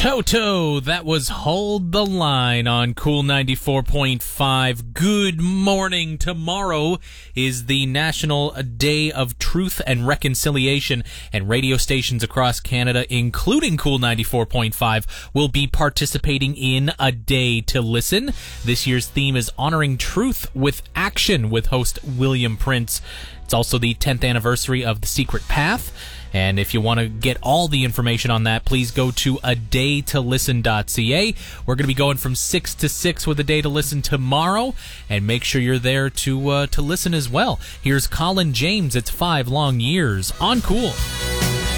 Toto, that was Hold the Line on Cool 94.5. Good morning. Tomorrow is the National Day of Truth and Reconciliation, and radio stations across Canada, including Cool 94.5, will be participating in A Day to Listen. This year's theme is Honoring Truth with Action with host William Prince. It's also the 10th anniversary of The Secret Path. And if you want to get all the information on that, please go to adaytolisten.ca. We're going to be going from 6 to 6 with A Day to Listen tomorrow, and make sure you're there to listen as well. Here's Colin James. It's 5 long years on Cool.